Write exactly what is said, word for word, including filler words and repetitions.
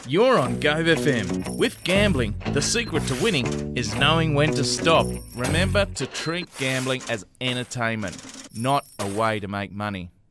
You're on Gove F M. With gambling, the secret to winning is knowing when to stop. Remember to treat gambling as entertainment, not a way to make money.